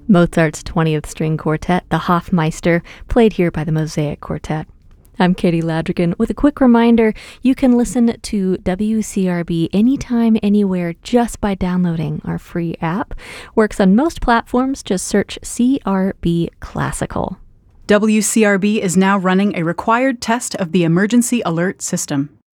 Mozart's 20th String Quartet, the Hofmeister, played here by the Mosaic Quartet. I'm Katie Ladrigan with a quick reminder, you can listen to WCRB anytime, anywhere just by downloading our free app. Works on most platforms, just search CRB Classical. WCRB is now running a required test of the emergency alert system.